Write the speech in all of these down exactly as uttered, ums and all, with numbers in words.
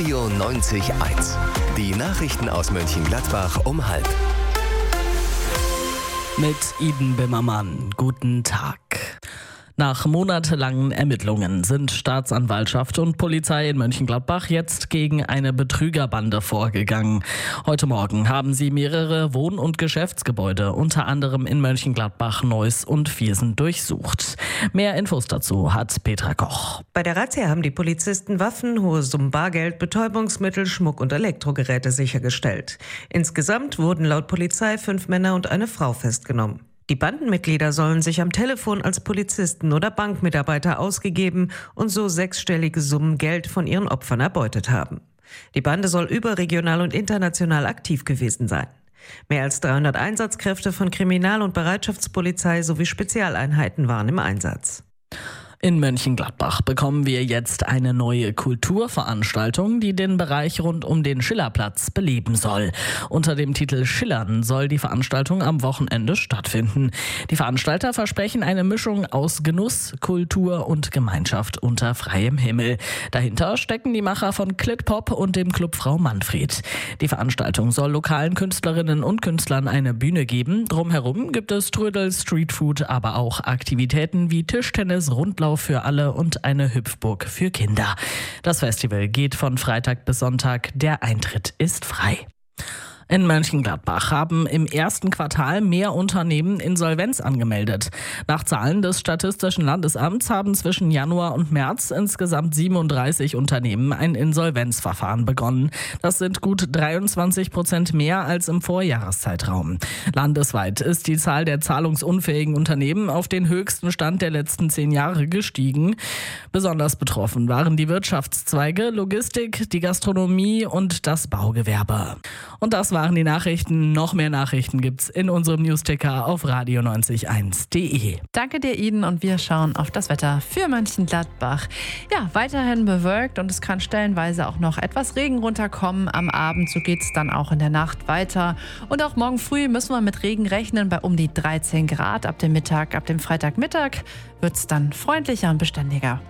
Radio neunzig eins. Die Nachrichten aus Mönchengladbach um halb. Mit Iden Bimmermann. Guten Tag. Nach monatelangen Ermittlungen sind Staatsanwaltschaft und Polizei in Mönchengladbach jetzt gegen eine Betrügerbande vorgegangen. Heute Morgen haben sie mehrere Wohn- und Geschäftsgebäude, unter anderem in Mönchengladbach, Neuss und Viersen, durchsucht. Mehr Infos dazu hat Petra Koch. Bei der Razzia haben die Polizisten Waffen, hohe Summen Bargeld, Betäubungsmittel, Schmuck und Elektrogeräte sichergestellt. Insgesamt wurden laut Polizei fünf Männer und eine Frau festgenommen. Die Bandenmitglieder sollen sich am Telefon als Polizisten oder Bankmitarbeiter ausgegeben und so sechsstellige Summen Geld von ihren Opfern erbeutet haben. Die Bande soll überregional und international aktiv gewesen sein. Mehr als dreihundert Einsatzkräfte von Kriminal- und Bereitschaftspolizei sowie Spezialeinheiten waren im Einsatz. In Mönchengladbach bekommen wir jetzt eine neue Kulturveranstaltung, die den Bereich rund um den Schillerplatz beleben soll. Unter dem Titel Schillern soll die Veranstaltung am Wochenende stattfinden. Die Veranstalter versprechen eine Mischung aus Genuss, Kultur und Gemeinschaft unter freiem Himmel. Dahinter stecken die Macher von Klitpop und dem Club Frau Manfred. Die Veranstaltung soll lokalen Künstlerinnen und Künstlern eine Bühne geben. Drumherum gibt es Trödel, Streetfood, aber auch Aktivitäten wie Tischtennis, Rundlauf für alle und eine Hüpfburg für Kinder. Das Festival geht von Freitag bis Sonntag. Der Eintritt ist frei. In Mönchengladbach haben im ersten Quartal mehr Unternehmen Insolvenz angemeldet. Nach Zahlen des Statistischen Landesamts haben zwischen Januar und März insgesamt siebenunddreißig Unternehmen ein Insolvenzverfahren begonnen. Das sind gut dreiundzwanzig Prozent mehr als im Vorjahreszeitraum. Landesweit ist die Zahl der zahlungsunfähigen Unternehmen auf den höchsten Stand der letzten zehn Jahre gestiegen. Besonders betroffen waren die Wirtschaftszweige, Logistik, die Gastronomie und das Baugewerbe. Und das war waren die Nachrichten. Noch mehr Nachrichten gibt's in unserem Newsticker auf radio neunzig eins punkt de. Danke dir, Iden, und wir schauen auf das Wetter für Mönchengladbach. Ja, weiterhin bewölkt und es kann stellenweise auch noch etwas Regen runterkommen. Am Abend, so geht's dann auch in der Nacht weiter. Und auch morgen früh müssen wir mit Regen rechnen bei um die dreizehn Grad. Ab dem Mittag, ab dem Freitagmittag wird's dann freundlicher und beständiger.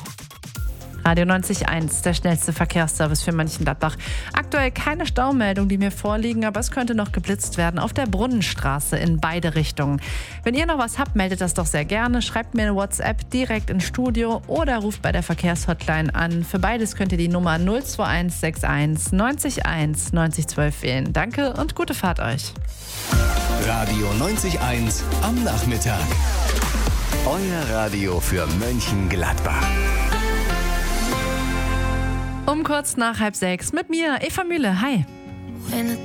Radio neunzig Komma eins, der schnellste Verkehrsservice für Mönchengladbach. Aktuell keine Staumeldung, die mir vorliegen, aber es könnte noch geblitzt werden auf der Brunnenstraße in beide Richtungen. Wenn ihr noch was habt, meldet das doch sehr gerne. Schreibt mir eine WhatsApp direkt ins Studio oder ruft bei der Verkehrshotline an. Für beides könnt ihr die Nummer null zwei eins sechs eins neunzig eins neunzig zwölf wählen. Danke und gute Fahrt euch. Radio neunzig Komma eins am Nachmittag. Euer Radio für Mönchengladbach. Um kurz nach halb sechs mit mir, Eva Mühle. Hi.